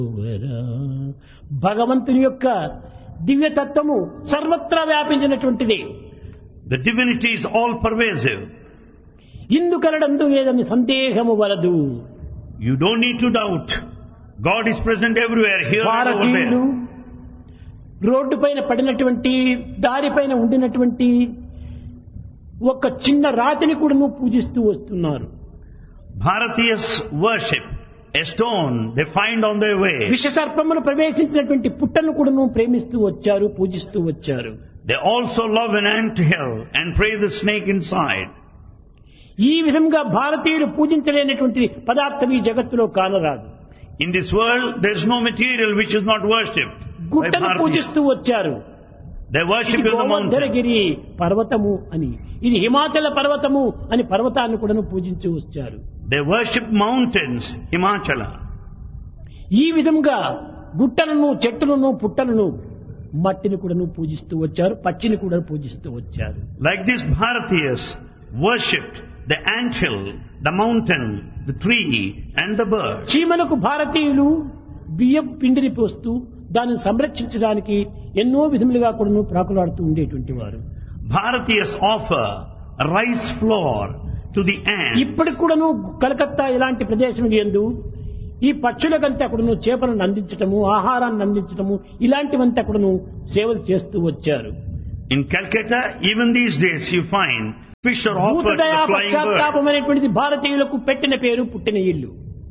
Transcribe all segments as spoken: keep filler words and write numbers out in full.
భగవంతుని యొక్క దివ్యతత్వము సర్వత్రా వ్యాపించినటువంటిది. The divinity is all pervasive. ఇందుకలడందు లేదని సందేహము వలదు. You don't need to doubt. God is present everywhere, here and over భారతీయులు there. రోడ్డు పైన పడినటువంటి దారిపైన ఉండినటువంటి ఒక చిన్న రాతిని కూడా నువ్వు పూజిస్తూ వస్తున్నారు. Bharatiyas worship a stone they find on their way. విషసర్పమును ప్రవేశించినటువంటి పుట్టను కూడా నువ్వు ప్రేమిస్తూ వచ్చారు, పూజిస్తూ వచ్చారు. They also love an ant hill and pray the snake inside. ఈ విధంగా భారతీయులు పూజించలేనటువంటి పదార్థం ఈ జగత్తులో కానరాదు. In this world there is no material which is not worshipped by గుట్టను Bharatiyas. పూజిస్తూ వచ్చారు. They worship ఇది in the mountain. గోవర్ధనగిరి పర్వతము అని, ఇది హిమాచల పర్వతము అని పర్వతాన్ని కూడా పూజించి వచ్చారు. They worship mountains, Himachala. ఈ విధంగా గుట్టలను, చెట్టులను, పుట్టలను, మట్టిని కూడా పూజిస్తూ వచ్చారు, పచ్చిని కూడా పూజిస్తూ వచ్చారు. Like this, Bharatiyas worshipped the anthill, the mountain, the tree and the bird. చీమలకు భారతీయులు బియ్యం పిండిని పోస్తూ దానిని సంరక్షించడానికి ఎన్నో విధములుగా కూడా ప్రాకులాడుతూ ఉండేటువంటి వారు. Bharatiyas offer rice flour to the ant. ఇప్పటికి కూడాను కలకత్తా ఇలాంటి ప్రదేశం యందు ఈ పక్షులకంతా కూడాను చేపలను అందించటము, ఆహారాన్ని అందించటము, ఇలాంటివంతా కూడాను సేవలు చేస్తూ వచ్చారు. In Calcutta, even these days you find fish are offered to భూతదయా the flying birds. పశ్చాత్తాపం అనేటువంటిది భారతీయులకు పెట్టిన పేరు, పుట్టిన ఇల్లు.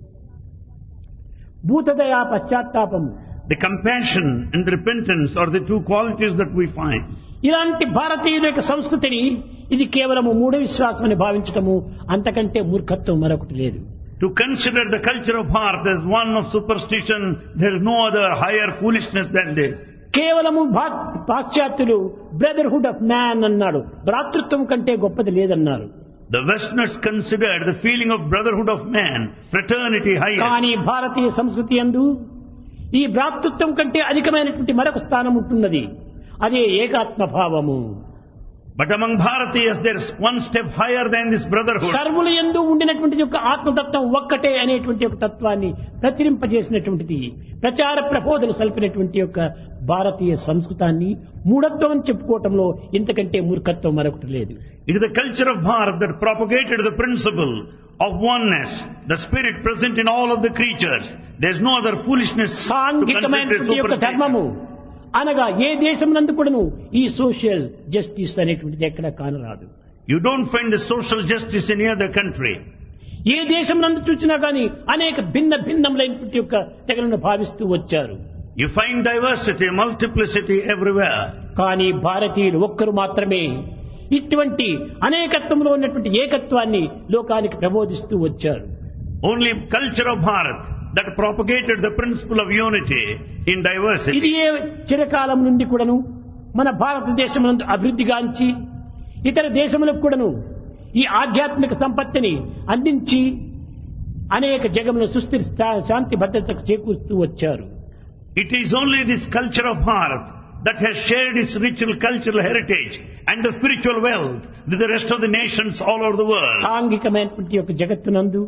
భూతదయా పశ్చాత్తాపము, The compassion and the repentance are the two qualities that we find. ఇలాంటి భారతీయుల యొక్క సంస్కృతిని ఇది కేవలము మూఢ విశ్వాసం అని భావించటము అంతకంటే మూర్ఖత్వం మరొకటి లేదు. To consider the culture of Bharat as one of superstition, there is no other higher foolishness than this. కేవలము పాశ్చాత్యులు బ్రదర్హుడ్ ఆఫ్ మ్యాన్ అన్నాడు, భ్రాతృత్వం కంటే గొప్పది లేదన్నారు. The Westerners considered the feeling of brotherhood of man, fraternity highest. కానీ భారతీయ సంస్కృతి యందు ఈ భ్రాతృత్వం కంటే అధికమైనటువంటి మరొక స్థానం ఉంటున్నది, అదే ఏకాత్మ భావము. But among Bharatiyas there is one step higher than this brotherhood. సర్వుల యందు ఉండినటువంటి యొక్క ఆత్మతత్వం ఒక్కటే అనేటువంటి ఒక తత్వాన్ని ప్రచురింపజేసినటువంటిది, ప్రచార ప్రబోధన సల్పినటువంటి యొక్క భారతీయ సంస్కృతాన్ని మూఢత్వం అని చెప్పుకోవటంలో ఇంతకంటే మూర్ఖత్వం మరొకటి లేదు. It is the culture of Bharat that propagated the principle of oneness, the spirit present in all of the creatures. There is no other foolishness to consider సాంఘికమైనటువంటి యొక్క ధర్మము superstition. అనగా ఏ దేశం నందు కూడాను ఈ సోషల్ జస్టిస్ అనేటువంటిది ఎక్కడ కానరాదు. You don't find the social justice in any other country. ఏ దేశం నందు చూసినా గానీ అనేక భిన్న భిన్నములైనటువంటి యొక్క తెగలను భావిస్తూ వచ్చారు. You find diversity, multiplicity everywhere. కానీ భారతీయులు ఒక్కరు మాత్రమే ఇటువంటి అనేకత్వంలో ఉన్నటువంటి ఏకత్వాన్ని లోకానికి ప్రబోధిస్తూ వచ్చారు. Only culture of Bharat that propagated the principle of unity in diversity. ఇది ఏ చిరకాలం నుండి కూడాను మన భారతదేశం నందు అభివృద్ధిగాంచి ఇతర దేశములకు కూడాను ఈ ఆధ్యాత్మిక సంపత్తిని అందించి అనేక జగముల సుస్థిర శాంతి భద్రతకు చేకూరుస్తూ వచ్చారు. It is only this culture of Bharat that has shared its ritual cultural heritage and the spiritual wealth with the rest of the nations all over the world. సాంఘికమైనటువంటి యొక్క జగత్తునందు,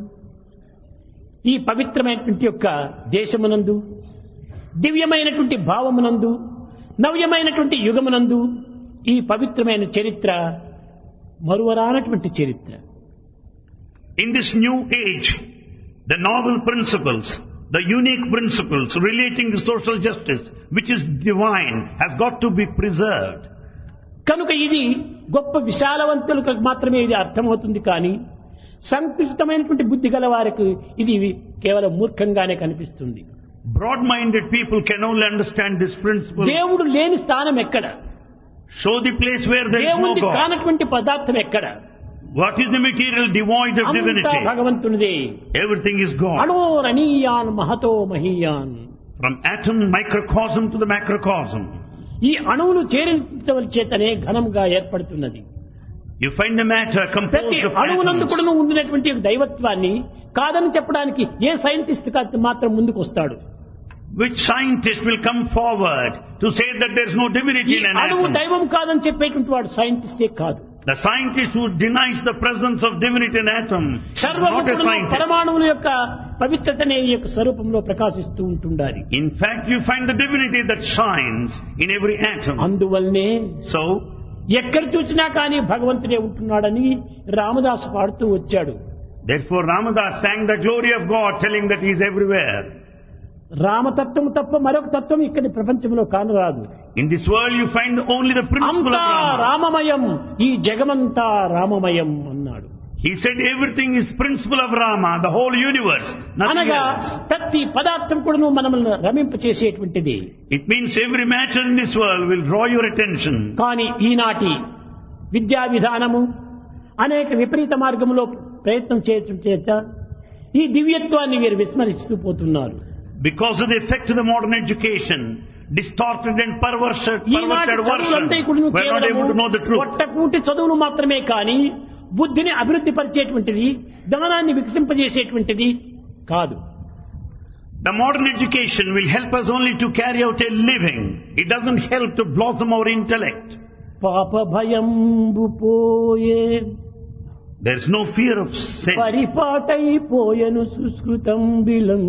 ఈ పవిత్రమైనటువంటి యొక్క దేశమునందు, దివ్యమైనటువంటి భావమునందు, నవ్యమైనటువంటి యుగమునందు ఈ పవిత్రమైన చరిత్ర మరువరానటువంటి చరిత్ర. In this new age, the novel principles, the unique principles relating to social justice, which is divine, has got to be preserved. కనుక ఇది గొప్ప విశాలవంతులకు మాత్రమే ఇది అర్థమవుతుంది, కానీ సంకుచితమైనటువంటి బుద్ధి గల వారికి ఇది కేవలం మూర్ఖంగానే కనిపిస్తుంది. Broad-minded people can only understand this principle. దేవుడు లేని స్థానం ఎక్కడ? Show the place where there is no దేవుడి God. కానటువంటి పదార్థం ఎక్కడ? What is the material devoid of అంతా divinity? భగవంతునిదే. Everything is God. అణోరణీయాన్ Mahato మహీయాన్. From atom, microcosm to the macrocosm. ఈ అణువులు చేరించవల చేతనే ఘనంగా ఏర్పడుతున్నది. You find the matter ప్రతి composed of అణువునందు atoms. కూడా ఉండినటువంటి దైవత్వాన్ని కాదని చెప్పడానికి ఏ సైంటిస్ట్ మాత్రం ముందుకు వస్తాడు? Which scientist will come forward to say that there is no divinity ఈ in an అణువు atom? దైవం కాదని చెప్పేటువంటి వాడు సైంటిస్టే కాదు. The scientist who denies the presence of divinity in atom is సర్వము not a కూడా scientist. పరమాణువుల యొక్క పవిత్రతనే ఈ యొక్క స్వరూపంలో ప్రకాశిస్తూ ఉంటుండాలి. In fact, you find the divinity that shines in every atom. అందువల్లనే So, ఎక్కడ చూసినా కానీ భగవంతుడే ఉంటున్నాడని రామదాసు పాడుతూ వచ్చాడు. therefore Ramadas sang the glory of God, telling that He is everywhere. రామతత్వం తప్ప మరొక తత్వం ఇక్కడ ప్రపంచంలో కానరాదు. In this world you find only the principle అంతా of Rama. రామమయం, ఈ జగమంతా రామమయం అన్నాడు. He said everything is principle of Rama, the whole universe, nothing అనగా else. ప్రతి పదార్థం కూడా మనల్ని రమింపచేసేటువంటిది. It means every matter in this world will draw your attention. కానీ ఈనాటి విద్యా విధానము అనేక విపరీత మార్గంలో ప్రయత్నం చేయటం చేత ఈ దివ్యత్వాన్ని వీరు విస్మరిస్తూ పోతున్నారు. Because of the effect of the modern education, distorted and perverted, ఈనాటి perverted version, చదువులంతా కూడా we are not able to know the truth. పొట్టకూటి చదువులు మాత్రమే కానీ బుద్ధిని అభివృద్ధి పరిచేటువంటిది, జ్ఞానాన్ని వికసింపజేసేటువంటిది కాదు. The modern education will help us only to carry out a living. It doesn't help to blossom our intellect. పాప భయంబు పోయే There is no fear of sin. పరిపాటైపోయెను సుస్కృతం బిలం.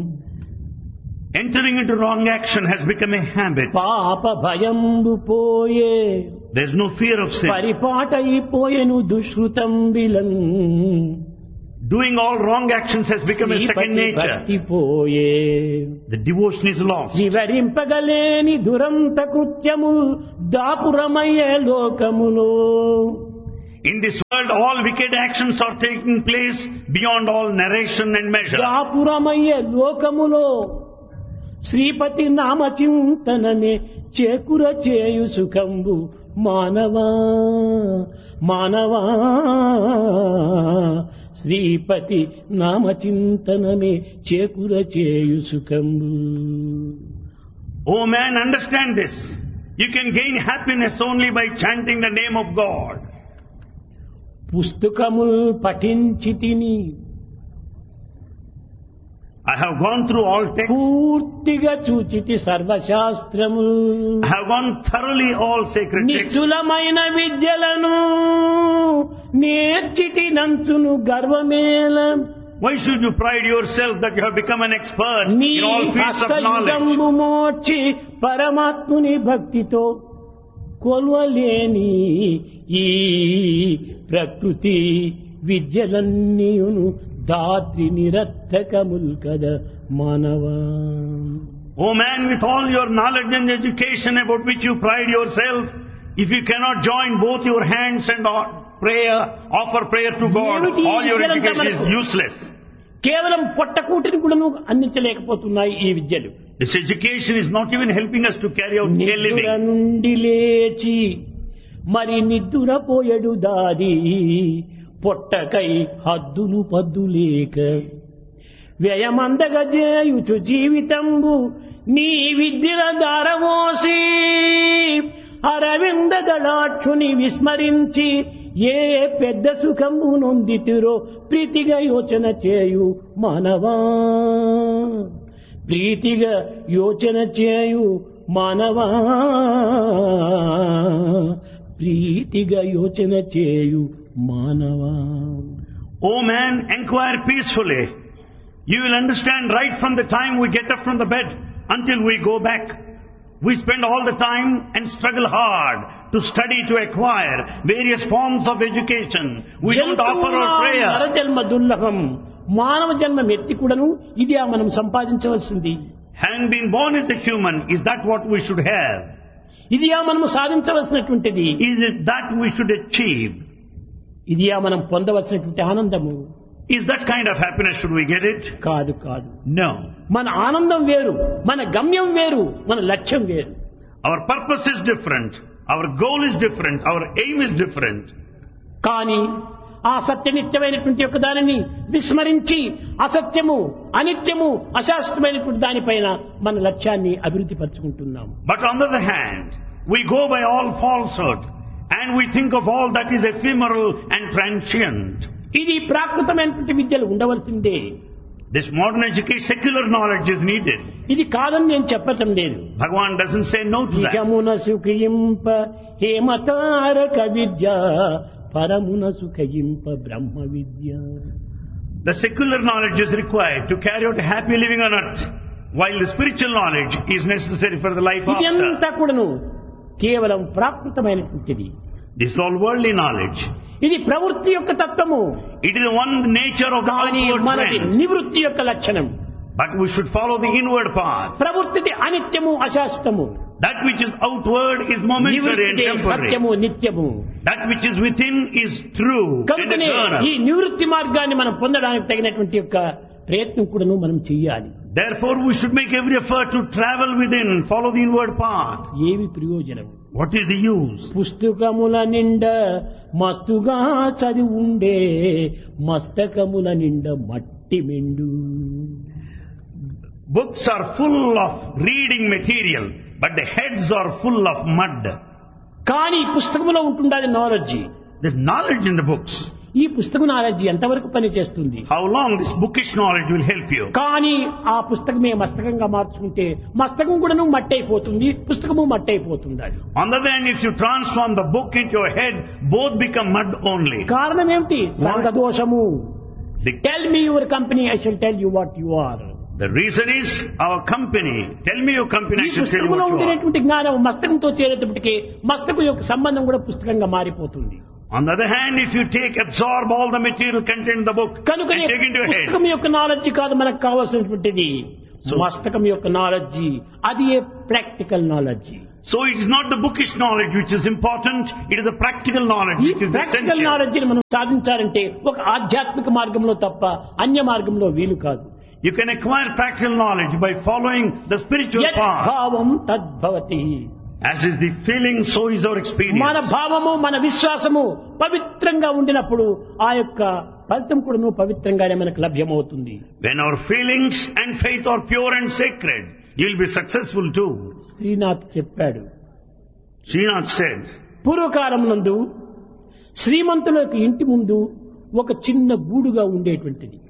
Entering into wrong action has become a habit. పాప భయంబు పోయే There is no fear of sin. పరిపాటైపోయెను దుష్కృతం బిలం. Doing all wrong actions has become a second nature. భక్తిపోయే The devotion is lost. వివరింపగలేని దురంత కృత్యము దాపురమయ్యే లోకములో. In this world, all wicked actions are taking place beyond all narration and measure. దాపురమయ్యే లోకములో శ్రీపతి నామచింతనమే చేకుర చేయు సుఖంబు మానవా మానవా. శ్రీపతి నామచింతనమే చేకుర చేయు సుఖంబు. Oh man, understand this. You can gain happiness only by chanting the name of God. పుస్తకముల్ పఠించితిని, I have gone through all texts. పూర్తిగా చూచితి సర్వశాస్త్రముల్. I have gone thoroughly all sacred texts. నిష్ఠులమైన విద్యలను నేర్చితి నంచును గర్వమేల. Why should you pride yourself that you have become an expert నీ in all fields of knowledge? హస్తయుగంబు మోర్చి పరమాత్ముని భక్తితో కొల్వలేని ఈ ప్రకృతి విద్యలన్నీయును దాత్రి నిరర్థకముల్ కద మానవా. Oh man, with all your knowledge and education about which you pride yourself, if you cannot join both your hands and prayer, offer prayer to God, all your education is useless. కేవలం పొట్టకూటిని కూడా అందించలేకపోతున్నాయి ఈ విద్యలు. This education is not even helping us to carry out a నిద్ర living. నుండి లేచి మరి నిద్రపోయడు దాది పొట్టకై హద్దును పద్దులేక. వ్యయమందగ చేయుచు జీవితంబు నీ విద్యల దారవోసి అరవింద దళాక్షుని విస్మరించి ఏ పెద్ద సుఖము నొందితిరో ప్రీతిగా యోచన చేయు మానవా. ప్రీతిగా యోచన చేయు మానవా. ప్రీతిగా యోచన చేయు మానవా. Oh man, inquire peacefully. You will understand right from the time we get up from the bed until we go back. We spend all the time and struggle hard to study, to acquire various forms of education. We don't offer our prayer. నరజన్మ దుర్లభం. మానవ జన్మం ఎత్తి కూడాను ఇది మనం సంపాదించవలసింది. Having been born as a human, is that what we should have? ఇది మనం సాధించవలసినటువంటిది. Is it that we should achieve? ఇది మనం పొందవలసినటువంటి ఆనందము. Is that kind of happiness, should we get it? కాదు కాదు. No. మన ఆనందం వేరు, మన గమ్యం వేరు, మన లక్ష్యం వేరు. Our purpose is different. Our goal is different. Our aim is different. కానీ ఆ సత్యనిత్యమైనటువంటి యొక్క దానిని విస్మరించి అసత్యము, అనిత్యము, అశాశ్వతమైనటువంటి దానిపైన మన లక్ష్యాన్ని అభివృద్ధి పరుచుకుంటున్నాము. But on the other hand, we go by all falsehood and we think of all that is ephemeral and transient. ఇది ప్రాకృతమైనటువంటి విద్యలు ఉండవలసిందే. This modern education, secular knowledge is needed. ఇది కాదని నేను చెప్పటం లేదు. Bhagavan doesn't say no to that. ఇహమున సుఖయింప హేమతారక Vidya పరమున సుఖయింప Brahma Vidya. The secular knowledge is required to carry out a happy living on earth, while the spiritual knowledge is necessary for the life after. ఇదంతా కూడాను కేవలం ప్రాకృతమైనటువంటిది. This is all worldly knowledge. ఇది ప్రవృత్తి యొక్క తత్వము. It is the one nature of the కానీ outward మనది trend. నివృత్తి యొక్క లక్షణం. But we should follow the inward path. ప్రవృత్తి అనిత్యము అశాశ్వతము. That which is outward is momentary and నివృత్తి temporary. సత్యము నిత్యము. That which is within is true and కనుకనే eternal. ఈ నివృత్తి మార్గాన్ని మనం పొందడానికి తగినటువంటి యొక్క ప్రయత్నం కూడాను మనం చెయ్యాలి. Therefore we should make every effort to travel within, follow the inward path. ఏమి ప్రయోజనం? What is the use? పుస్తకముల నిండ మస్తుగా చదివి ఉండే మస్తకముల నిండ మట్టి మెండు. Books are full of reading material, but the heads are full of mud. కానీ పుస్తకములో ఉంటుండాలి knowledge. There's knowledge in the books. ఈ పుస్తక నాలెడ్జి ఎంతవరకు పనిచేస్తుంది? How long this bookish knowledge will help you? కానీ ఆ పుస్తకమే మస్తకంగా మార్చుకుంటే మస్తకం కూడాను మట్టి అయిపోతుంది, పుస్తకము మట్టి అయిపోతుంది. On the other hand, if you transform the book into your head, both become mud only. కారణం ఏమిటి? సంఘదోషము. The, tell me your company, I shall tell you what you are. the reason is our company. Tell me your company, ఈ I shall tell you పుస్తకంలో what you are. ఉండేటువంటి జ్ఞానం మస్తకంతో చేరేటప్పటికి మస్తకం యొక్క సంబంధం కూడా పుస్తకంగా మారిపోతుంది. On the other hand, if you take, absorb all the material content in the book and కనుకనే take into your head, పుస్తకం యొక్క నాలెడ్జి కాదు మనకు కావాల్సినటువంటిది, మస్తకం యొక్క నాలెడ్జి. అది a practical knowledge. so it is not the bookish knowledge which is important, it is the practical knowledge ఈ which is practical essential. నాలెడ్జిని మనం సాధించాలంటే ఒక ఆధ్యాత్మిక మార్గంలో తప్ప అన్య మార్గంలో వీలు కాదు. You can acquire practical knowledge by following the spiritual యత్ path. భావం తద్భవతి. As is the feeling, so is our మన experience. భావము మన విశ్వాసము పవిత్రంగా ఉండినప్పుడు ఆ యొక్క ఫలితం కూడాను పవిత్రంగానే మనకు లభ్యమవుతుంది. When our feelings and faith are pure and sacred, you will be successful too. Srinath చెప్పాడు, Srinath said, పూర్వకాలం నందు శ్రీమంతుల యొక్క ఇంటి ముందు ఒక చిన్న గూడుగా ఉండేటువంటిది.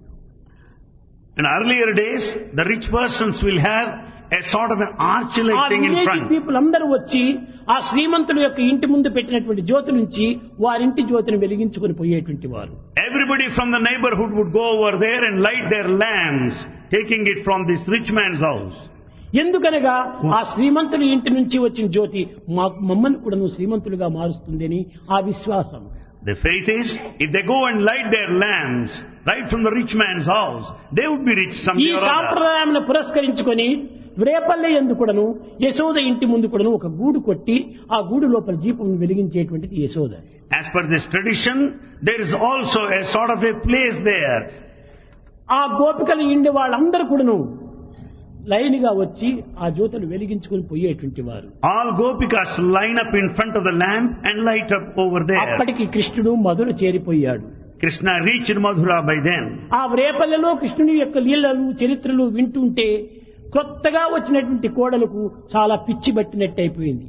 in earlier days, the rich persons will have a sort of an arch-like ఆ thing in village front. People అందరూ వచ్చి ఆ శ్రీమంతుల యొక్క ఇంటి ముందు పెట్టినటువంటి జ్యోతి నుంచి వారింటి జ్యోతిని వెలిగించుకొని పోయేటువంటి వారు. Everybody from the neighborhood would go over there and light their lamps, taking it from this rich man's house. ఎందుకనగా ఆ శ్రీమంతుల ఇంటి నుంచి వచ్చిన జ్యోతి మా మమ్మల్ని కూడా నువ్వు శ్రీమంతులుగా మారుస్తుందని ఆ విశ్వాసం. The faith is, if they go and light their lamps right from the rich man's house, they would be rich ఈ someday or other. సాంప్రదాయాన్ని పురస్కరించుకొని రేపల్లె ఎందు కూడాను యశోద ఇంటి ముందు కూడాను ఒక గూడు కొట్టి ఆ గూడు లోపల దీపం వెలిగించేటువంటిది Yashoda. As per this tradition, there is also a sort of a place there. ఆ గోపికలు ఇండి వాళ్ళందరూ కూడాను లైన్ గా వచ్చి ఆ జ్యోతులు వెలిగించుకొని పోయేటువంటి వారు. All gopikas line up in front of the lamp and light up over there. అప్పటికి కృష్ణుడు మధుర చేరిపోయాడు. Krishna reached Madhura by then. ఆ రేపల్లెలో కృష్ణుని యొక్క లీలలు చరిత్రలు వింటుంటే కొత్తగా వచ్చినటువంటి కోడలకు చాలా పిచ్చి పట్టినట్టు అయిపోయింది.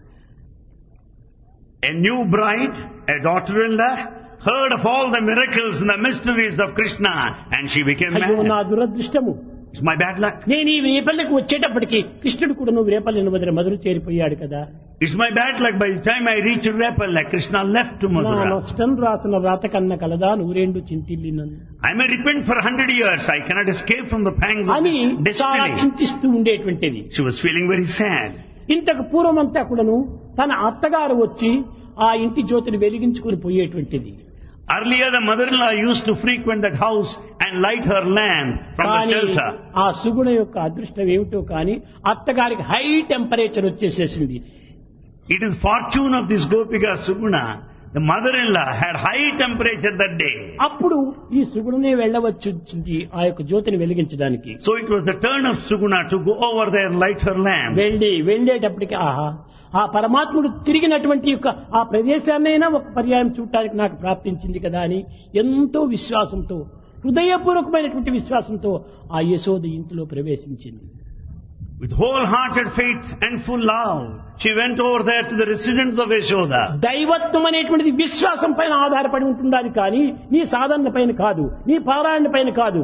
A new bride, a daughter-in-law, heard of all the miracles and the mysteries of Krishna, and she became అయ్యో నా mad. దురదృష్టము, It's my bad luck. నేను ఈ రేపల్లెకు వచ్చేటప్పటికి కృష్ణుడు కూడా నువ్వు రేపల్లెను వదిలి మధుర చేరిపోయాడు కదా. It's my bad luck. By the time I reached Repalla, Krishna left to నా Madhura. నష్టం రాసిన వ్రాత కన్న కలదా నూరేండు చింతిల్లినను I may repent for a hundred years. I cannot escape from the pangs of అని this చాలా destiny. చింతిస్తూ ఉండేటువంటిది. She was feeling very sad. ఇంతకు పూర్వమంతా కూడాను తన అత్తగారు వచ్చి ఆ ఇంటి జ్యోతిని వెలిగించుకుని పోయేటువంటిది. Earlier, the mother-in-law used to frequent that house and light her lamp from the కానీ shelter. ఆ సుగుణ యొక్క అదృష్టం ఏమిటో కానీ అత్తగారికి high temperature వచ్చేసేసింది. It is fortune of this Gopika Suguna. The mother-in-law had high temperature that day. అప్పుడు ఈ సుగుణనే వెళ్ళవచ్చు ఆ యొక్క జ్యోతిని వెలిగించడానికి. So it was the turn of Suguna to go over there and light her lamp. వెళ్ళి వెళ్ళేటప్పటికి ఆహా ఆ పరమాత్ముడు తిరిగినటువంటి యొక్క ఆ ప్రదేశాన్నైనా ఒక పర్యాయం చూడటానికి నాకు ప్రాప్తించింది కదా అని ఎంతో విశ్వాసంతో, హృదయపూర్వకమైనటువంటి విశ్వాసంతో ఆ యశోద ఇంటిలో ప్రవేశించింది. With wholehearted faith and full love, she went over there to the residence of Yashoda. దైవత్వం అనేటువంటిది విశ్వాసం పైన ఆధారపడి ఉంటుండాలి కానీ నీ సాధన పైన కాదు, నీ పారాయణ పైన కాదు.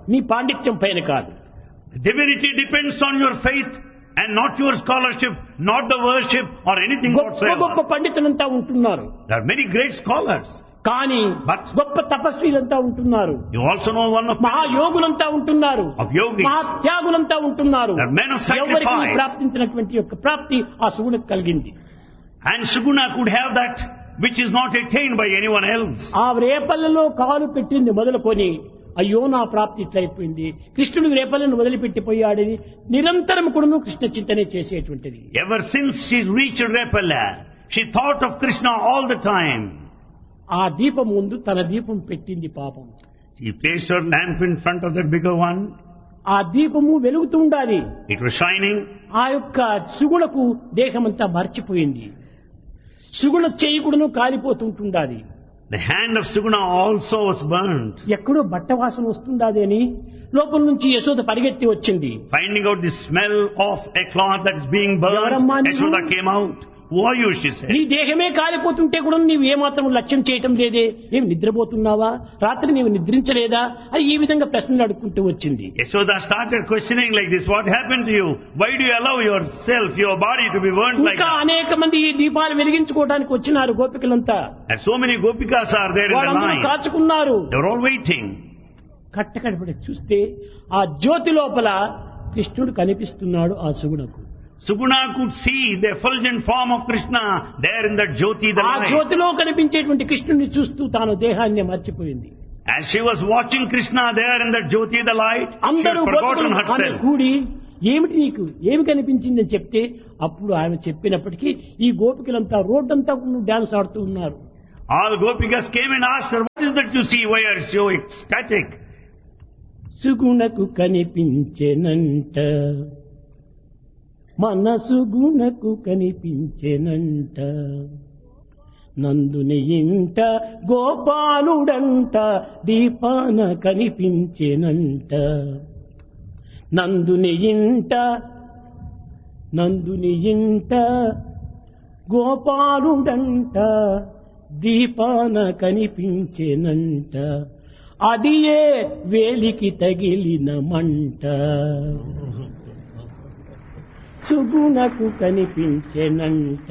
నీ పాండిత్యం పైన కాదు. Divinity depends on your faith and not your scholarship, not the worship or anything గొప్ప whatsoever. గొప్ప పండితులంతా ఉంటున్నారు, There are many great scholars. కానీ But- గొప్ప తపస్వీలంతా ఉంటున్నారు, You also know one of మహాయోగులంతా ఉంటున్నారు, Of yogis. మహాత్యాగులంతా ఉంటున్నారు. They are men of ఎవరికి sacrifice. ప్రాప్తించినటువంటి యొక్క ప్రాప్తి ఆ శివునికి కలిగింది. And Suguna could have that which is not attained by anyone else. ఆ రేపల్లలో కాలు పెట్టింది మొదలుకొని అయ్యో నా ప్రాప్తి ఇట్లయిపోయింది, కృష్ణుడు రేపలను వదిలిపెట్టిపోయాడని నిరంతరం కూడాను కృష్ణ చింతనే చేసేటువంటిది. Ever since she reached Repala, she thought of Krishna all the time. ఆ దీపం ముందు తన దీపం పెట్టింది పాపం. She placed her lamp in front of that bigger one. ఆ దీపము వెలుగుతూ ఉండాలి. It was shining. ఆ యొక్క సుగుణకు దేహమంతా మర్చిపోయింది. సుగుణ చేయి కూడాను కాలిపోతుంటుండాలి. The hand of Suguna also was burnt. ఎక్కడో బట్ట వాసన వస్తుండాది అని లోపల నుంచి యశోద పరిగెత్తి వచ్చింది. Finding out the smell of a cloth that is being burnt, Yavaramma neevu? Yashoda came out. Who are you, she said. నీ దేహమే కాలిపోతుంటే కూడా నీవు ఏమాత్రం లక్ష్యం చేయటం లేదే, ఏం నిద్రపోతున్నావా, రాత్రి నీవు నిద్రించలేదా అని ఈ విధంగా ప్రశ్నలు అడుక్కుంటూ వచ్చింది. Yashoda started questioning like this. What happened to you? Why do you allow yourself, your body to be burnt like ఇంకా that? అనేక మంది ఈ దీపాలు వెలిగించుకోవడానికి వచ్చినారు గోపికలంతా. And so many gopikas are there in the వాళ్ళందరూ line. కాచుకున్నారు. They were all waiting. కట్టకడపడి చూస్తే ఆ జ్యోతి లోపల కృష్ణుడు కనిపిస్తున్నాడు ఆ సుగుణకు. Suguna could see the effulgent form of Krishna there in that Jyoti, the ఆ light. జ్యోతిలో కనిపించేటువంటి కృష్ణుడిని చూస్తూ తాను దేహాన్ని మర్చిపోయింది. As she was watching Krishna there in that Jyoti, the light, she had అందరూ forgotten గోపికలు ఆమె herself. కూడి ఏమిటి నీకు ఏమి కనిపించిందని చెప్తే అప్పుడు ఆమె చెప్పినప్పటికీ ఈ గోపికలంతా రోడ్డంతా డాన్స్ ఆడుతూ ఉన్నారు. All gopikas came and asked her, what is that you see? Why are you so ecstatic? సుగుణకు కనిపించెనంట, మనసు గుణకు కనిపించెనంట, నందుని ఇంట గోపాలుడంట దీపాన కనిపించెనంట, నందుని ఇంట నందుని ఇంట గోపాలుడంట దీపాన కనిపించెనంట, అది ఏ వేలికి తగిలిన మంట, సుగుణకు కనిపించెనంట,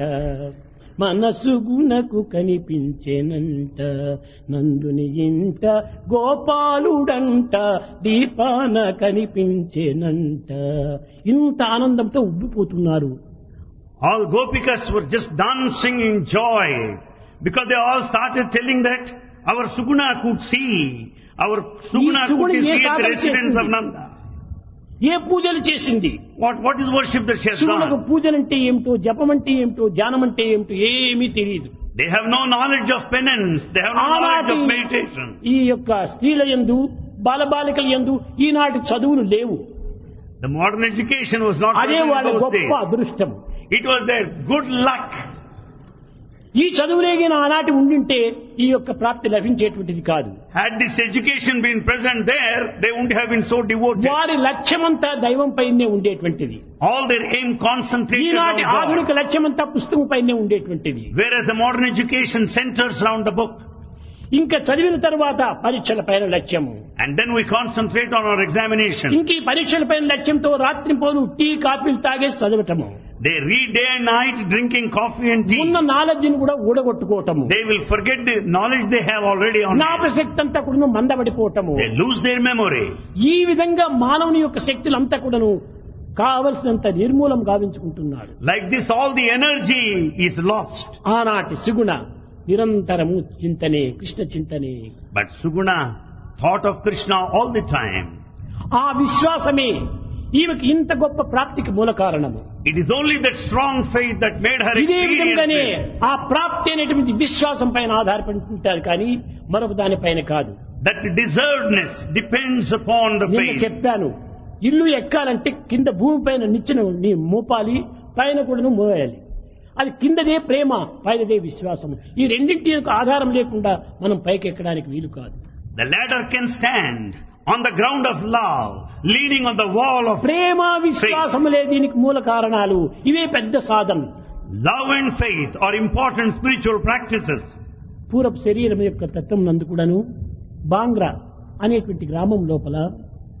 మనసుగుణకు కనిపించెనంట, నందుని ఇంట గోపాలుడంట దీపాన కనిపించెనంట. ఇంత ఆనందంతో ఉబ్బిపోతున్నారు. All gopikas were just dancing in joy because they all started telling that our Suguna could see, our Suguna could Suguna see ye at the sadhana residence of chesindi. Nanda. ఏ పూజలు చేసింది? What, what is worship that she has శివులకు done? పూజలంటే ఏమిటో, జపం అంటే ఏమిటో, ధ్యానం అంటే ఏమిటో ఏమీ తెలియదు. They have no knowledge of penance. They have no knowledge ఆనాటి of meditation. ఈ యొక్క స్త్రీల యందు బాలబాలికల యందు ఈనాటి చదువులు లేవు. The modern education was not అదే present వాళ్ళ in those గొప్ప days. అదృష్టం. It was their good luck. ఈ చదువులేగిన ఆనాటి ఉండింటే ఈ యొక్క ప్రాప్తి లభించేటువంటిది కాదు. Had this education been present there, they wouldn't have been so devoted. వారి లక్ష్యమంతా దైవం పైనే ఉండేటువంటిది. All their aim concentrated ఈనాటి on God. ఆధునిక లక్ష్యమంతా పుస్తకం పైనే ఉండేటువంటిది. Whereas the modern education centers around the book. ఇంకా చదివిన తర్వాత పరీక్షల పైన లక్ష్యము. And then we concentrate on our examination. ఇంక ఈ పరీక్షల పైన లక్ష్యంతో రాత్రి పోను టీ కాఫీలు తాగేసి చదవటము. They read day and night drinking coffee and tea. ఉన్న నాలెడ్జ్ ని కూడా ఊడగొట్టుకోవటము. They will forget the knowledge they have already on జ్ఞాపక hand. శక్తి అంతా కూడా మందబడిపోవటము. They lose their memory. ఈ విధంగా మానవుని యొక్క శక్తులంతా కూడాను కావలసినంత నిర్మూలం గావించుకుంటున్నాడు. Like this, all the energy is lost. ఆనాటి సుగుణ నిరంతరము చింతనే, Krishna చింతనే. But Suguna thought of Krishna all the time. ఆ విశ్వాసమే ఈమెకి ఇంత గొప్ప ప్రాప్తికి మూల కారణము. It is only that strong faith that made her ఇదే విధంగానే experience this. ఆ ప్రాప్తి అనేటువంటి విశ్వాసం పైన ఆధారపడి ఉంటారు కానీ మరొక దానిపైన కాదు. That deservedness depends upon the నేను faith. చెప్పాను, ఇల్లు ఎక్కాలంటే కింద భూమి పైన నిచ్చెన నీ మోపాలి, పైన కూడా మోయాలి. అది కిందదే ప్రేమ, పైనదే విశ్వాసం. ఈ రెండింటి యొక్క ఆధారం లేకుండా మనం పైకి ఎక్కడానికి వీలు కాదు. The ladder can stand on the ground of love, leaning on the wall of ప్రేమ విశ్వాసములే దీనికి మూల కారణాలు. ఇవే పెద్ద సాధన. love and faith are important spiritual practices. పూర్వపు శరీరం యొక్క తత్వం నందు కూడాను బాంగ్రా అనేటువంటి గ్రామం లోపల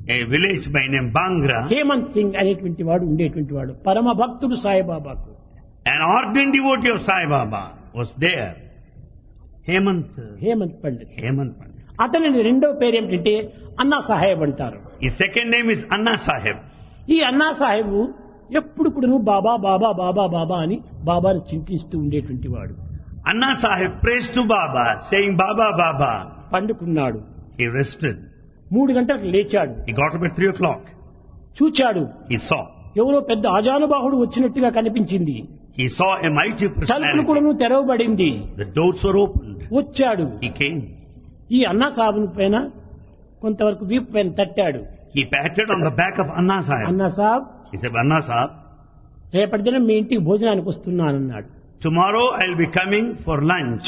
a village by name Bangra. Hemant Singh అనేటువంటి వాడు ఉండేటువంటి వాడు పరమ భక్తుడు సాయిబాబాకు. An ardent devotee of Sai Baba was there. Hemant. Hemant Pandit. Hemant Pandit. అతని రెండో పేరు ఏమిటంటే అన్నా సాహెబ్ అంటారు. His second name is Anna Sahib. ఈ అన్నా సాహెబ్ ఎప్పుడు కూడా బాబా బాబా బాబా బాబా అని బాబాను చింతిస్తూ ఉండేటువంటి వాడు. Anna Sahib prays to Baba, saying Baba, Baba. పండుకున్నాడు. He rested. మూడు గంటలకు లేచాడు. He got up at three o'clock. చూచాడు. He saw. ఎవరో పెద్ద ఆజానుబాహుడు వచ్చినట్టుగా కనిపించింది. He saw a mighty తలుపులు personality. కూడా తెరవబడింది. The doors were opened. వచ్చాడు. He came. ఈ అన్నా సాహెబ్ పైన కొంతవరకు వీపు పైన తట్టాడు. He patted on the back of Anna Sahib. అన్నా సాబ్ He said, Anna Sahib, రేపటి దినం మీ ఇంటికి భోజనానికి వస్తున్నానన్నాడు. tomorrow I'll be coming for lunch.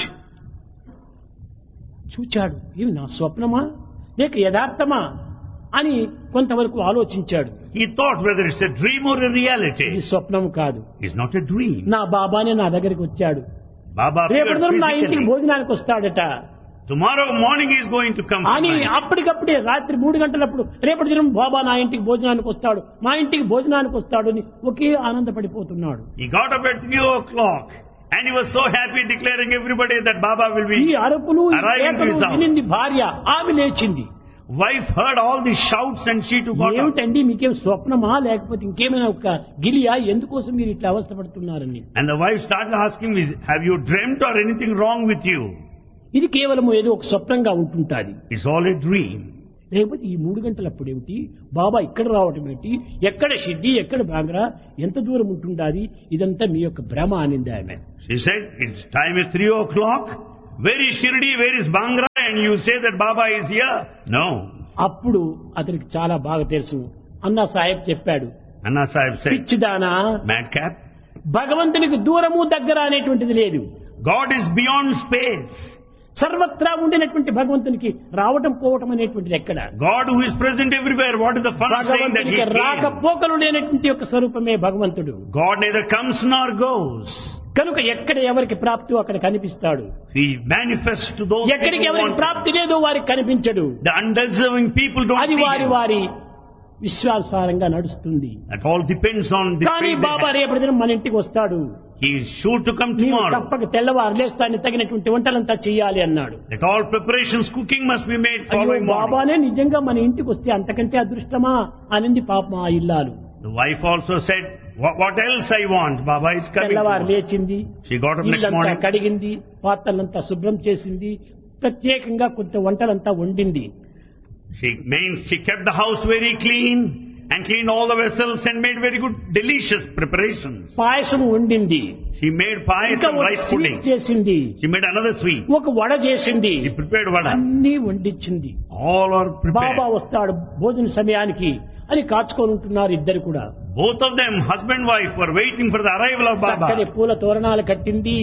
చూచాడు. ఇవి నా స్వప్నమా లేక యథార్థమా అని కొంతవరకు ఆలోచించాడు. He thought whether it's a dream or a ఇది reality. స్వప్నం కాదు. It's not a dream. నా బాబానే నా దగ్గరికి వచ్చాడు. Baba appeared రేపటి దినం నా ఇంటికి physically. భోజనానికి వస్తాడట Tomorrow morning he is going to come for అని lunch. అప్పటికప్పుడే రాత్రి మూడు గంటలప్పుడు రేపటి దినం బాబా నా ఇంటికి భోజనానికి వస్తాడు మా ఇంటికి భోజనానికి వస్తాడు అని ఒకే ఆనందపడిపోతున్నాడు. He got up at three o'clock and he was so happy declaring everybody that Baba will ఈ be. అరుపులు ఈ Arriving to కేకలు his house. వినింది భార్య. ఆమె లేచింది. Wife heard all these shouts and she too got up. ఏమిటండి మీకేం స్వప్నమా లేకపోతే ఇంకేమైనా ఒక గిలియా ఎందుకోసం మీరు ఇట్లా అవస్థపడుతున్నారని. And the wife started asking me, have you dreamt or anything wrong with you? ఇది కేవలం ఏదో ఒక స్వప్నంగా ఉంటుంటాది. It's all a dream. లేకపోతే ఈ మూడు గంటలప్పుడు ఏమిటి బాబా ఇక్కడ రావటం ఏమిటి ఎక్కడ షిడ్డి ఎక్కడ బాంగ్రా ఎంత దూరం ఉంటుండాది ఇదంతా మీ యొక్క భ్రమ అనింది ఆమె. She said, it's time is three o'clock. Where is Shirdi? Where is Bangra? And you say that Baba is here? No. అప్పుడు అతనికి చాలా బాగా తెలుసు. అన్నా సాహెబ్ చెప్పాడు, Anna Sahib said, పిచ్చిదానా madcap, భగవంతునికి దూరము దగ్గర అనేటువంటిది లేదు. God is beyond space. సర్వత్రా ఉండినటువంటి భగవంతునికి రావటం పోవటం అనేటువంటిది ఎక్కడ. God who is present everywhere. What is the fun of saying that he భగవంతునికి రాకపోకలు came? లేనటువంటి యొక్క స్వరూపమే భగవంతుడు. God neither comes nor goes. కనుక ఎక్కడ ఎవరికి ప్రాప్తి అక్కడ కనిపిస్తాడు. He manifests to those people ఎక్కడికి who ఎవరికి want. ప్రాప్తి లేదో వారికి కనిపించడు. The undeserving people don't అది see వారి him. వారి విశ్వాసారంగా నడుస్తుంది. That all depends on the కానీ faith they బాబా have. రేపటి దినం మన ఇంటికి వస్తాడు. He is sure to come నీవు tomorrow. తప్పక తెల్లవారు లేస్తాన్ని తగినటువంటి వంటలంతా చెయ్యాలి అన్నాడు. That all preparations, cooking must be made అయ్యో following morning. బాబానే నిజంగా మన ఇంటికి వస్తే అంతకంటే అదృష్టమా అనింది పాపం ఆ ఇల్లాలు. The wife also said, what, what else I want? Baba is coming. తెల్లవారు tomorrow." లేచింది, She got up next ఇల్లంతా morning. కడిగింది, పాత్రలంతా శుభ్రం చేసింది, ప్రత్యేకంగా కొంత వంటలంతా వండింది. She means she kept the house very clean and cleaned all the vessels and made very good, delicious preparations. పాయసం వండింది, She made pie ఇంకా and ఒక rice స్వీట్ pudding. చేసింది, She made another sweet. ఒక వడ చేసింది, She prepared vada. అన్ని వండించింది. All are Baba prepared. వస్తాడు భోజన సమయానికి అని కాచుకొని ఉంటున్నారు ఇద్దరు కూడా. Both of them, husband wife, were waiting for the arrival of చక్కని Baba. పూల తోరణాలు కట్టింది,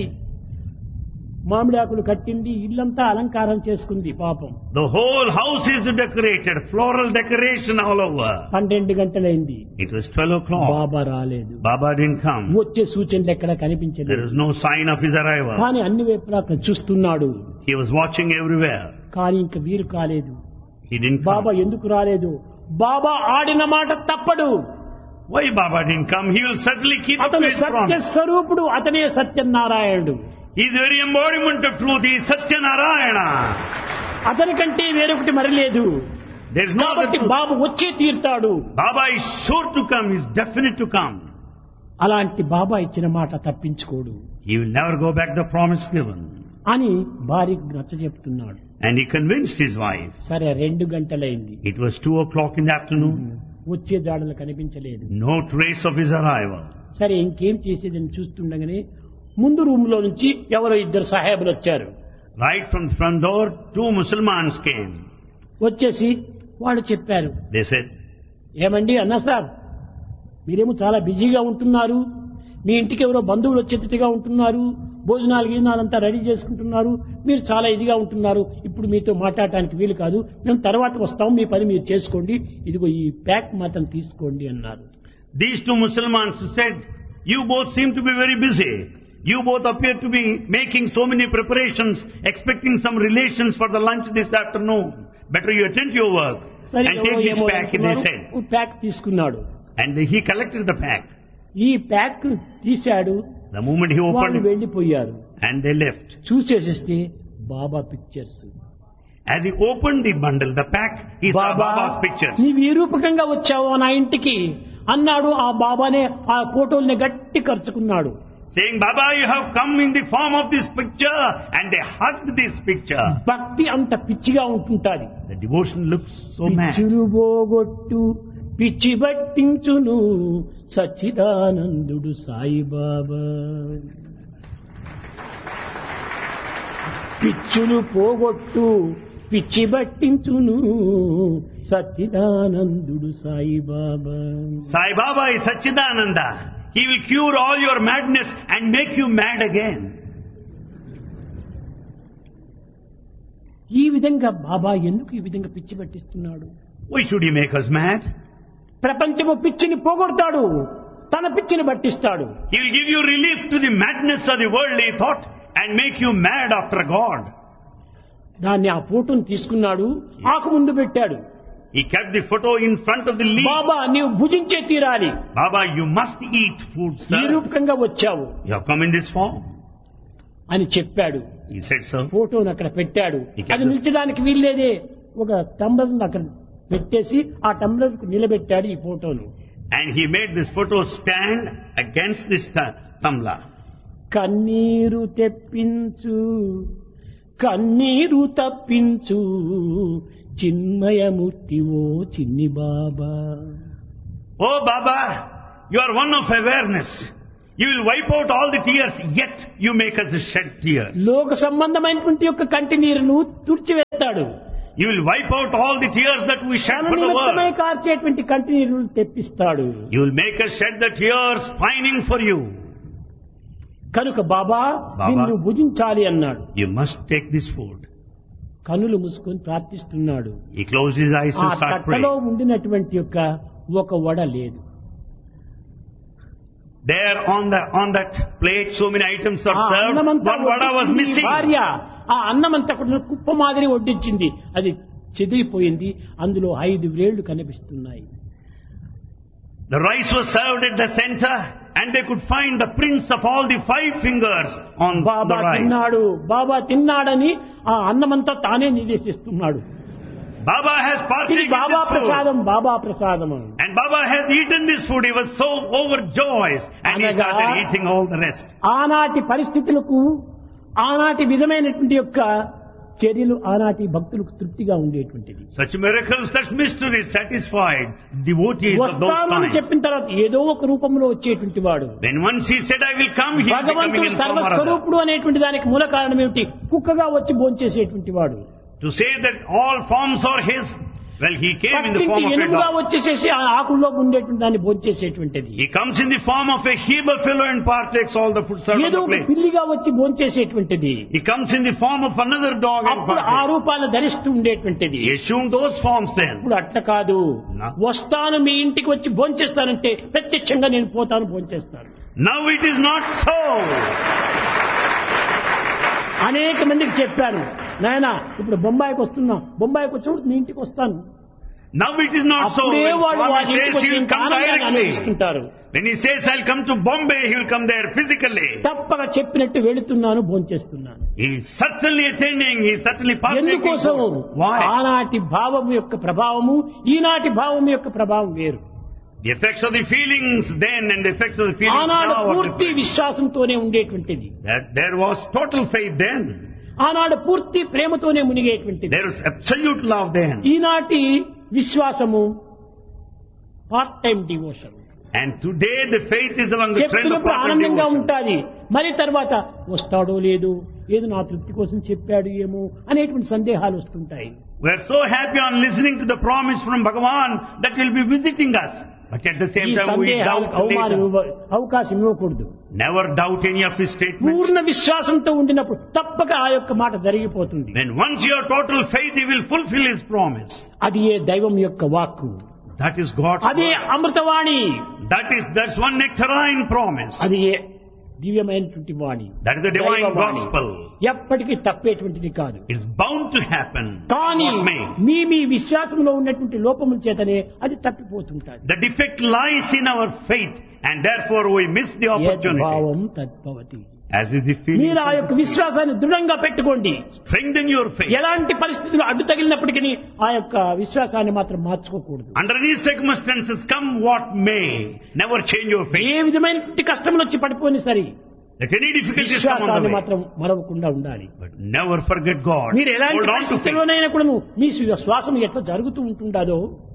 మామిడాకులు కట్టింది, ఇల్లంతా అలంకారం చేసుకుంది పాపం. The whole house is decorated, floral decoration all over. పన్నెండు గంటలైంది, It was twelve o'clock. బాబా రాలేదు. Baba didn't come. వచ్చే సూచనలు ఎక్కడ There కనిపించలేదు. was no sign of his arrival. కానీ అన్ని వైపులా చూస్తున్నాడు. He was watching everywhere. కానీ ఇంక వీరు కాలేదు. He didn't Baba come. ఎందుకు రాలేదు? బాబా ఆడిన మాట తప్పడు. Why Baba didn't come? He will certainly keep up to అతను his సత్య promise. స్వరూపుడు, అతనే సత్యనారాయణుడు. He is the very embodiment of truth. He is Satyanarayana. అతని కంటే వేరొకటి మరి లేదు. There is no other కాబట్టి truth. బాబు వచ్చే తీరుతాడు. Baba is sure to come. He is definite to come. అలాంటి బాబా ఇచ్చిన మాట తప్పించుకోడు He will never go back the promise given. అని భార్యకు నచ్చ చెప్తున్నాడు. And he convinced his wife. సరే రెండు గంటలైంది, It was two o'clock in the afternoon. వచ్చే జాడలు కనిపించలేదు. No trace of his arrival. సరే ఇంకేం చేసేదని చూస్తుండగానే ముందు రూమ్ లో నుంచి ఎవరో ఇద్దరు సాహేబులు వచ్చారు. Right from the front door, two Muslims came. వచ్చేసి వాళ్ళు చెప్పారు, They said, ఏమండి అన్నా సాబ్, మీరేమో చాలా బిజీగా ఉంటున్నారు, మీ ఇంటికి ఎవరో బంధువులు వచ్చేటట్టుగా ఉంటున్నారు, భోజనాలు గీనాలంతా రెడీ చేసుకుంటున్నారు, మీరు చాలా ఇదిగా ఉంటున్నారు, ఇప్పుడు మీతో మాట్లాడటానికి వీలు కాదు, మేము తర్వాత వస్తాం, మీ పని మీరు చేసుకోండి, ఇదిగో ఈ ప్యాక్ మాత్రం తీసుకోండి అన్నారు. these two Muslims said, you both seem to be very busy. You both appear to be making so many preparations, expecting some relations for the lunch this afternoon. Better you attend to your work. సరే and take this pack, they said. Pack తీసుకున్నాడు. And he collected the pack. ఈ pack తీశాడు. The moment he వాళ్ళు opened, వెళ్లిపోయారు. and they left. చూసేసేస్తే Baba pictures. As he opened the bundle, the pack, he saw Baba Baba's pictures. నీవు ఏ రూపకంగా వచ్చావో నా ఇంటికి అన్నాడు. ఆ బాబానే ఆ ఫోటోల్ని గట్టి ఖర్చుకున్నాడు. Saying, Baba, you have come in the form of this picture, and they hugged this picture. భక్తి అంత పిచ్చిగా ఉంటుంటాది. The devotion looks so mad. పిచ్చులు పోగొట్టు పిచ్చి బట్టించును సచ్చిదానందుడు సాయిబాబా. పిచ్చులు పోగొట్టు పిచ్చి బట్టించును సచ్చిదానందుడు Saibaba. Sai Baba is Satchidananda. He will cure all your madness and make you mad again. ఈ విధంగా బాబా ఎందుకు ఈ విధంగా పిచ్చి పట్టిస్తున్నాడు? Why should he make us mad? ప్రపంచము పిచ్చిని పోగొడతాడు, తన పిచ్చిని పట్టిస్తాడు. He will give you relief to the madness of the worldly thought and make you mad after God. దాన్ని ఆ ఫోటోను తీసుకున్నాడు, ఆకు ముందు పెట్టాడు. He kept the photo in front of the leaf. బాబా నీవు భుజించే తీరాలి. Baba, you must eat food, ఈ sir. రూపకంగా వచ్చావు You have come in this form. అని చెప్పాడు. He said so. ఫోటోను అక్కడ పెట్టాడు. ఇక్కడ అది నిలిచడానికి వీల్లేదే, ఒక టంబ్లర్ అక్కడ పెట్టేసి ఆ టంబ్లర్ కు నిలబెట్టాడు ఈ ఫోటోను. And he made this photo stand against this tu- tumbler. కన్నీరు తెప్పించు కన్నీరు తప్పించు చిన్మయమూర్తి ఓ చిన్ని బాబా. Oh Baba, you are one of awareness. You will wipe out all the tears, yet you make us shed tears. లోక సంబంధమైనటువంటి యొక్క కంటి నీరును తుడిచివేస్తాడు. You will wipe out all the tears that we shed తన for the నిమిత్తమై world. కార్చేటువంటి కంటి నీరును తెప్పిస్తాడు. You will make us shed the tears pining for you. కనుక బాబా బాబా, నిన్ను భుజించాలి అన్నాడు. You must take this food. కనులు మూసుకొని ప్రార్థిస్తున్నాడు. He closed his eyes ఆ and started తట్టలో praying. ఉండినటువంటి యొక్క ఒక వడ లేదు. There on the on that plate, so many items are ఆ served. అన్నమంతా One vada was వడ్డించింది missing. భార్య. ఆ అన్నమంతా కూడా కుప్ప మాదిరి వడ్డించింది. అది చెదిరిపోయింది. అందులో ఐదు వేళ్లు కనిపిస్తున్నాయి. The rice was served at the center, and they could find the prints of all the five fingers on Baba the rice. తిన్నాడు, బాబా తిన్నాడని ఆ అన్నమంతా తానే నివేశిస్తున్నాడు. Baba has ఇది partaken బాబా this food. ప్రసాదం, బాబా ప్రసాదం. And Baba has eaten this food. He was so overjoyed, and he అనగా started eating all the rest. ఆనాటి పరిస్థితులకు ఆనాటి విధమైనటువంటి యొక్క చర్యలు ఆనాటి భక్తులకు తృప్తిగా ఉండేటువంటిది. Such miracles, such mysteries satisfied devotees of those వస్తానని times. చెప్పిన తర్వాత ఏదో ఒక రూపంలో వచ్చేటువంటి వాడు. When once he said, I will come, he is becoming భగవంతుడు in form or other. సర్వస్వరూపుడు అనేటువంటి దానికి మూల కారణం ఏమిటి? కుక్కగా వచ్చి భోంచేసేటువంటి వాడు. To say that all forms are his, well, he came in the పక్కింటి form of a ఎనుగుగా dog. వచ్చేసేసి ఆ ఆకుల్లో ఉండేటువంటి దాన్ని భోంచేసేటువంటిది. He comes in the form of a Heber fellow and partakes all the food served on ఏదో the ఒక plate. పిల్లిగా వచ్చి భోంచేసేటువంటిది. He comes in the form of another dog and అప్పుడు ఆ partakes. రూపాలను ధరిస్తూ ఉండేటువంటిది. He assumed those forms then. ఇప్పుడు అట్లా కాదు. No. వస్తాను మీ ఇంటికి వచ్చి భోంచేస్తానంటే ప్రత్యక్షంగా నేను పోతాను భోంచేస్తాను. Now it is not so. అనేక మందికి చెప్పాను, నాయనా ఇప్పుడు బొంబాయికి వస్తున్నా, బొంబాయికి వచ్చినప్పుడు మీ ఇంటికి వస్తాను. Now it is not so. అప్పుడే When వాళ్ళు Swami వారి ఇంటికి says వచ్చి he will ఇంత come ఆనందాన్ని directly. అనుభవిస్తుంటారు. When he says I'll come to Bombay, he will come there physically. తప్పక చెప్పినట్టు వెళుతున్నాను, భోంచేస్తున్నాను. He is certainly attending, he is certainly partaking. ఎందుకోసం? Why? ఆనాటి భావం యొక్క ప్రభావము ఈనాటి భావం యొక్క ప్రభావం వేరు. The effects of the feelings then and the effects of the feelings ఆనాడు now are పూర్తి different. విశ్వాసంతోనే ఉండేటువంటిది. That there was total faith then. ఆనాడు పూర్తి ప్రేమతోనే మునిగేటువంటిది. There was absolute love then. ఈనాటి విశ్వాసము part time devotion. And today the faith is along the trend of చెప్పినప్పుడు part-time ఆనందంగా devotion. ఉంటాది. మరి తర్వాత వస్తాడో లేదో, ఏదో నా తృప్తి కోసం చెప్పాడు ఏమో అనేటువంటి సందేహాలు వస్తుంటాయి. We are so happy on listening to the promise from Bhagavan that he will be visiting us. But at the ఈ same time we సందేహాలకు doubt అవమానం later. ఇవ్వ- అవకాశం ఇవ్వకూడదు. Never doubt any of his statements. పూర్ణ విశ్వాసంతో ఉండినప్పుడు తప్పక ఆ యొక్క మాట జరిగిపోతుంది. When once you have total faith, he will fulfill his promise. అది ఏ దైవం యొక్క వాక్కు, That is God's అదే word. Amruthavani, That is, that's one nectarine promise. అది ఏ దివ్యమైనటువంటి వాణి. That is the divine దైవవాణి. gospel. ఎప్పటికీ తప్పేటువంటిది కాదు. It's bound to happen. కానీ What may. మీ మీ విశ్వాసంలో ఉన్నటువంటి లోపముల చేతనే అది తప్పిపోతుంటాది. The defect lies in our faith, and therefore we miss the opportunity. యద్భావం తద్భవతి. As is the feeling. మీరు ఆ యొక్క విశ్వాసాన్ని దృఢంగా పెట్టుకోండి. Strengthen your faith. ఎలాంటి పరిస్థితులు అడ్డు తగిలినప్పటికీ ఆ యొక్క విశ్వాసాన్ని మాత్రం మార్చుకోకూడదు. Under any circumstances, come what may, never change your faith. ఏ విధమైనటువంటి కష్టములు వచ్చి పడిపోయినా సరే Let any difficulties come on the విశ్వాసాన్ని way. మాత్రం మరవకుండా ఉండాలి. But never forget God. మీరు ఎలాంటి Hold on to faith. పరిస్థితుల్లోనైనా కూడాను మీ శ్వాసం ఎట్లా జరుగుతూ ఉంటుండదో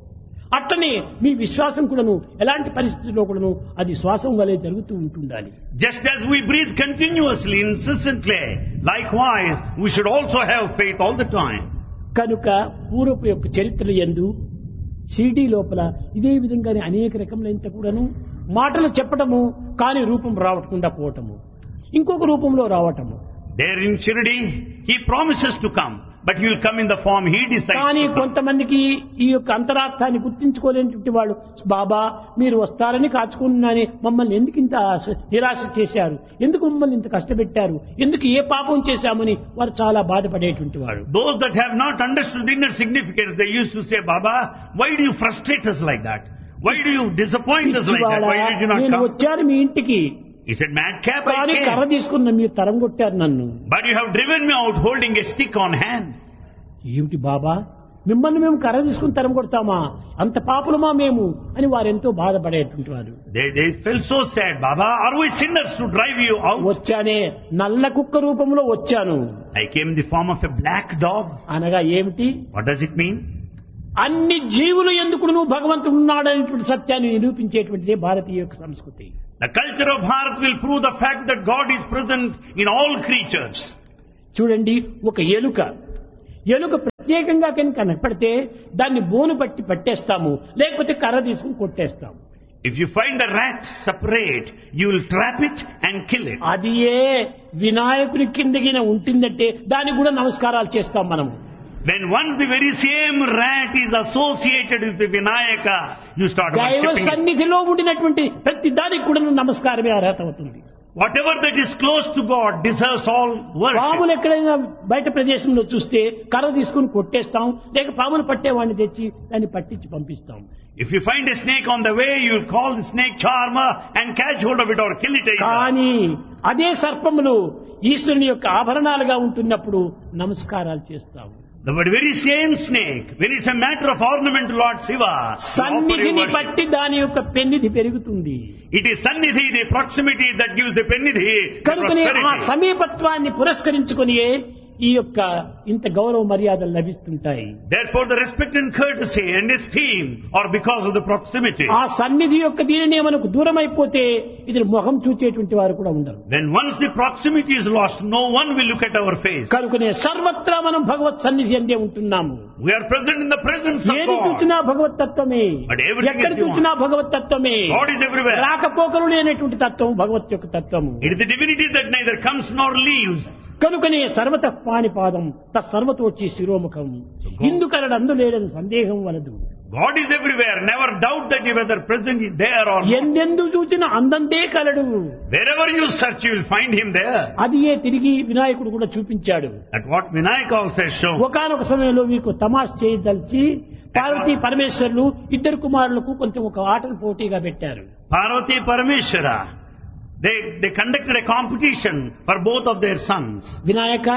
అట్లనే మీ విశ్వాసం కూడాను ఎలాంటి పరిస్థితుల్లో కూడాను అది శ్వాసం వలె జరుగుతూ ఉంటుండాలి. Just as we breathe continuously, incessantly, likewise, we should also have faith all the time. కనుక పూర్వపు యొక్క చరిత్రలు యందు షిరిడీ లోపల ఇదే విధంగానే అనేక రకములైన కూడాను మాటలు చెప్పటము కానీ రూపం రావకుండా పోవటము, ఇంకొక రూపంలో రావటము. There in Shirdi, He promises to come, but He will come in the form He decides కానీ to come. కొంతమందికి ఈ యొక్క అంతరార్థాన్ని గుర్తించుకోలేని వాళ్ళు, బాబా మీరు వస్తారని కాచుకున్నాని మమ్మల్ని ఎందుకు ఇంత ఆశ- నిరాశ చేశారు, ఎందుకు మమ్మల్ని ఇంత కష్టపెట్టారు, ఎందుకు ఏ పాపం చేశామని వారు చాలా బాధపడేటువంటి వాడు. Those that have not understood the inner significance, they used to say, Baba, why do you frustrate us like that? Why do you disappoint us like that? Why did you not నేను come? వచ్చాను మీ ఇంటికి, He said, madcap, I కానీ కర్ర came. తీసుకున్న మీరు తరం కొట్టారు నన్ను. But you have driven me out holding a stick on hand. ఏమిటి బాబా, మిమ్మల్ని మేము కర్ర తీసుకుని తరం కొడతామా, అంత పాపులమా మేము అని వారు ఎంతో బాధపడేటువంటి వారు. They, they felt so sad. Baba, are we sinners to drive you out? వచ్చానే నల్ల కుక్క రూపంలో వచ్చాను I came in the form of a black dog. అనగా ఏమిటి, What does it mean? అన్ని జీవులు ఎందుకు నువ్వు భగవంతుడు ఉన్నాడనేటువంటి సత్యాన్ని నిరూపించేటువంటిదే భారతీయ యొక్క సంస్కృతి. The culture of Bharat will prove the fact that God is present in all creatures. చూడండి, ఒక ఎలుక ఎలుక ప్రత్యేకంగా కనుక కనపడితే దాన్ని బోను పట్టి పట్టేస్తాము, లేకపోతే కర్ర తీసుకుని కొట్టేస్తాము. If you find the rat separate, you will trap it and kill it. అది ఏ వినాయకుని కిందగిన ఉంటుందంటే దానికి కూడా నమస్కారాలు చేస్తాం మనము. When once the very same rat is associated with the Vinayaka, you start దైవ worshipping it. సన్నిధిలో ఉండినటువంటి ప్రతి దానికి కూడా నమస్కారమే అర్హత అవుతుంది. Whatever that is close to God deserves all worship. పాములు ఎక్కడైనా బయట ప్రదేశంలో చూస్తే కర్ర తీసుకుని కొట్టేస్తాం, లేక పాములు పట్టేవాడిని తెచ్చి దాన్ని పట్టించి పంపిస్తాం. If you find a snake on the way, you will call the snake charmer and catch hold of it or kill it either. కానీ అదే సర్పములు ఈశ్వరుని యొక్క ఆభరణాలుగా ఉంటున్నప్పుడు నమస్కారాలు చేస్తాము. The very same snake, when it's a matter of ornament to Lord Shiva, you offer your సన్నిధిని worship. బట్టి దాని యొక్క పెన్నిధి పెరుగుతుంది. It is Sannidhi, the proximity, that gives the Pennidhi, the కనుకనే ఆ prosperity. సమీపత్వాన్ని పురస్కరించుకొని ఈ యొక్క ఇంత గౌరవ మర్యాదలు లభిస్తుంటాయి. Therefore the respect and courtesy and esteem are because of the proximity. ఆ సన్నిధి యొక్క దీనినే మనకు దూరం అయిపోతే ఇది ముఖం చూచేటువంటి వారు కూడా ఉండరు. When once the proximity is lost, no one will look at our face. కనుకనే సర్వత్రా మనం భగవత్ సన్నిధి అందే ఉంటున్నాము. We are present in the presence of ఏది God. చూసినా భగవత్ తత్వమే, But everything ఎక్కడ is divine. చూసినా భగవత్ తత్వమే. God is everywhere. రాకపోకలు లేనటువంటి తత్వం భగవత్ యొక్క తత్వము. It is the divinity that neither comes nor leaves. కనుకనే సర్వత పాణిపాదం తత్సర్వతోచి శిరోముఖం ఇందుకలడు అందులేడని సందేహం వలదు. God is everywhere. Never doubt that you whether present is there or not. ఎందెందు చూసినా అందంతే కలడు. Wherever you search, you will find him there. అది ఏ తిరిగి వినాయకుడు కూడా చూపించాడు. At what Vinayaka also has shown. ఒకానొక సమయంలో మీకు తమాష్ చేయదలిచి పార్వతీ పరమేశ్వరులు ఇద్దరు కుమారులకు కొంచెం ఒక ఆటను పోటీగా పెట్టారు. Parvati Parameshwara, they, they conducted a competition for both of their sons. Vinayaka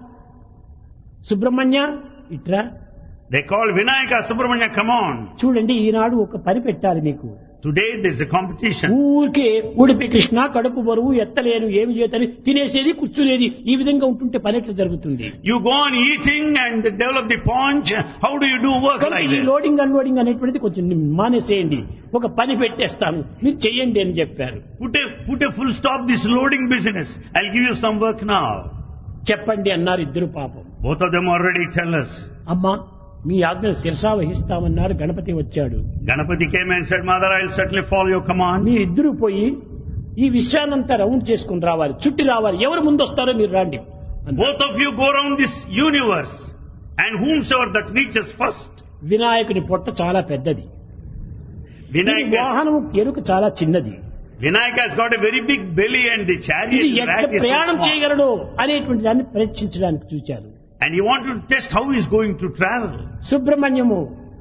Subrahmanya ఇట్రా, They called Vinayaka, Subramanya, come on. చూడండి ఈనాడు ఒక పని పెట్టాలి మీకు. Today there is a competition. ఊరికే ఉడిపి కృష్ణ కడుపు బరువు ఎత్తలేను ఏమి చేతని తినేసేది కూర్చునేది ఈ విధంగా ఉంటుంటే పని ఎట్లా జరుగుతుంది? You go on eating and develop the paunch. How do you do work కనుక like ఈ this? లోడింగ్ అన్లోడింగ్ అనేటువంటిది కొంచెం మానేసేయండి, ఒక పని పెట్టేస్తాను మీరు చెయ్యండి అని చెప్పారు. Put a, put a full stop this loading business. I'll give you some work now. చెప్పండి అన్నారు ఇద్దరు. పాపం Both of them already tell us. అమ్మా మీ ఆజ్ఞ శిరసా వహిస్తామన్నారు. గణపతి వచ్చాడు. Ganapati came and said, Mother, I'll certainly follow your command. మీరు ఇద్దరు పోయి ఈ విషయాన్నంతా రౌండ్ చేసుకుని రావాలి, చుట్టి రావాలి, ఎవరు ముందు వస్తారో మీరు రండి అన్నారు. Both of you go around this universe and whomsoever that reaches first. వినాయకుని పొట్ట చాలా పెద్దది, Vinayaka, వాహనం ఎరుక చాలా చిన్నది. Vinayaka has got a very big belly and the chariot ఇది is ఎట్లా rack is so ప్రయాణం small. చేయగలడు అనేటువంటి దాన్ని పరీక్షించడానికి చూచారు. And he wanted to test how he is going to travel. సుబ్రహ్మణ్యము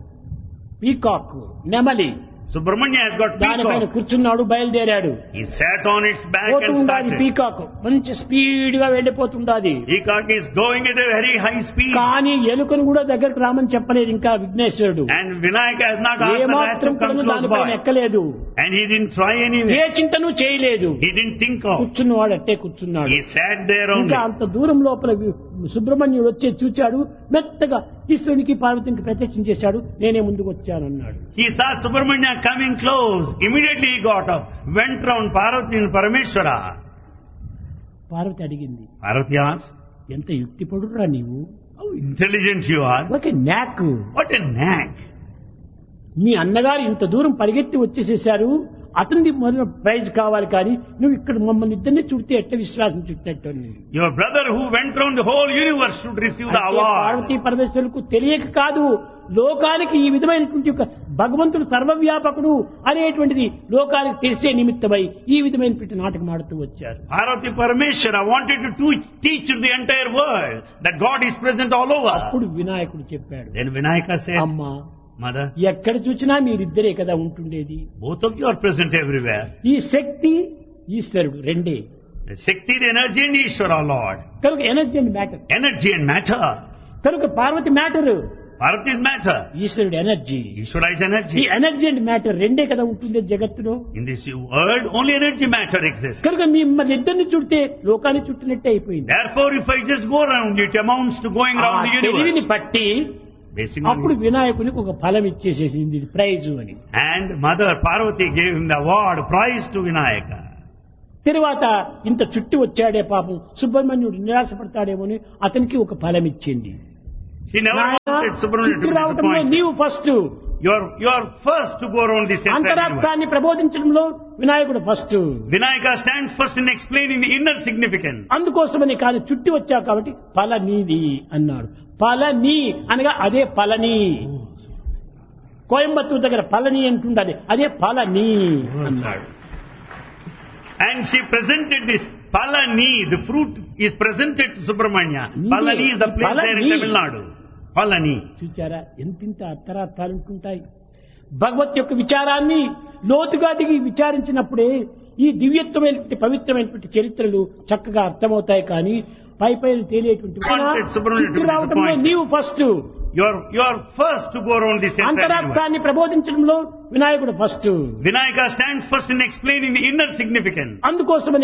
peacock నెమలి Subramanya has got దానిపైన peacock. కూర్చున్నాడు, బయలుదేరాడు. He sat on its back పోతూ and ఉండాలి started. పీకాక్, మంచి స్పీడ్ గా వెళ్ళిపోతుండాది. Peacock is going at a very high speed. కానీ ఎలుకను కూడా దగ్గరకు రామని చెప్పలేదు ఇంకా విఘ్నేశ్వరుడు. And Vinayaka has not asked the rat ఏమాత్రం to come కూడా close దానిపైన by. ఎక్కలేదు. And he didn't try anyway. ఏ చింతను చేయలేదు. He didn't think of. కూర్చున్నవాడు అట్టే కూర్చున్నాడు. He sat there ఇంకా only. అంత దూరం లోపల వి- సుబ్రహ్మణ్యుడు వచ్చే చూచాడు, మెత్తగా ఈశ్వరునికి పార్వతికి ప్రత్యక్షం చేశాడు, నేనే ముందుకు వచ్చానన్నాడు. He saw Subramanya coming close. Immediately he got up, went round Parvati and Parameshwara. Parvati అడిగింది, Parvati asked, ఎంత యుక్తిపడురా నీవు, how intelligent you are. ఒక నాక్. What a knack. మీ అన్నగారు ఇంత దూరం పరిగెత్తి వచ్చేసేసారు, అతనికి మొదలు ప్రైజ్ కావాలి, కానీ నువ్వు ఇక్కడ మమ్మల్ని ఇద్దరిని చుడితే ఎట్లా విశ్వాసం చుట్టినట్టు అని. Your brother who went round the whole universe should receive the అంటే award. పార్వతీ పరమేశ్వరులకు తెలియక కాదు, లోకానికి ఈ విధమైనటువంటి ఒక భగవంతుడు సర్వవ్యాపకుడు అనేటువంటిది లోకానికి తెలిసే నిమిత్తమై ఈ విధమైనటువంటి నాటకం ఆడుతూ వచ్చారు. Parvati Parameshwara wanted to teach- teach the entire world that God is present all over. అప్పుడు వినాయకుడు చెప్పాడు, Then Vinayaka said, అమ్మా Mother, ఎక్కడ చూసినా మీరిద్దరే కదా ఉంటుండేది. both of you are present everywhere. ఈ శక్తి ఈశ్వరుడు రెండే. The Shakti, the energy and Ishvara, Lord. కనుక energy and matter. Energy and matter. కనుక Parvati matter, Parvati is matter. ఈశ్వరుడు ఎనర్జీ. Ishvara is ఈ energy. ఎనర్జీ అండ్ మ్యాటర్ రెండే కదా ఉంటుండేది జగత్తులో. In this world, only energy matter exists. కనుక మిమ్మల్ని ఇద్దరిని చుడితే లోకాన్ని చుట్టినట్టే అయిపోయింది. Therefore, if I just go around, it amounts to going ఆ around the తెలివిని universe. బట్టి Basically. అప్పుడు వినాయకునికి ఒక ఫలం ఇచ్చేసేసింది, ప్రైజ్ అని. And Mother Parvati gave him the award, prize to Vinayaka. తర్వాత ఇంత చుట్టి వచ్చాడే పాపం, సుబ్రహ్మణ్యుడు నిరాశపడతాడేమోని అతనికి ఒక ఫలం ఇచ్చింది. She never wanted Subramanya to చుట్టి be రావటంలో disappointed. నీవు first, You are, you are first to go around this entire universe. అంతరాత్మాన్ని ప్రబోధించడంలో వినాయకుడు first. Vinayaka stands first in explaining the inner significance. అందుకోసమని కాదు, చుట్టి వచ్చావు కాబట్టి ఫల నీది అన్నాడు. ఫల నీ అనగా అదే ఫలని. కోయంబత్తూరు దగ్గర ఫలని అంటుండాలి, అదే ఫలని అన్నాడు. And she presented this Palani, the fruit is presented to Subramanya. Nide, Palani is the place Palani. there in Tamil Nadu. Palani. చూచారా ఎంతింత అర్థార్థాలు ఉంటుంటాయి. భగవత్ యొక్క విచారాన్ని లోతుగా దిగి విచారించినప్పుడే ఈ దివ్యత్వమైనటువంటి పవిత్రమైనటువంటి చరిత్రలు చక్కగా అర్థమవుతాయి. కానీ పై పై తేలేటువంటి Wanted Subramanya to be చుట్టూ రావటంలో disappointed. నీవు first, You are, you are first to go around this entire universe. అంతరాత్మాన్ని ప్రబోధించడంలో వినాయకుడు first. Vinayaka stands first in explaining the inner significance. అందుకోసమని